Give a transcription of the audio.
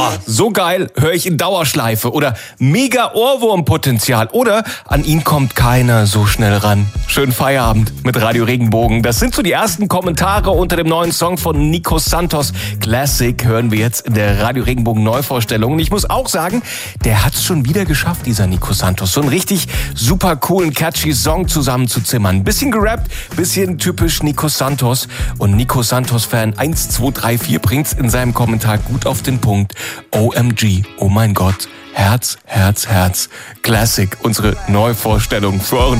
Boah, so geil, höre ich in Dauerschleife. Oder mega Ohrwurmpotenzial. Oder an ihn kommt keiner so schnell ran. Schönen Feierabend mit Radio Regenbogen. Das sind so die ersten Kommentare unter dem neuen Song von Nico Santos. Classic hören wir jetzt in der Radio Regenbogen Neuvorstellung. Und ich muss auch sagen, der hat's schon wieder geschafft, dieser Nico Santos. So einen richtig super coolen, catchy Song zusammenzuzimmern. Bisschen gerappt, bisschen typisch Nico Santos. Und Nico Santos-Fan 1234 bringt's in seinem Kommentar gut auf den Punkt. OMG, oh mein Gott, Herz, Herz, Herz. Classic, unsere Neuvorstellung für euren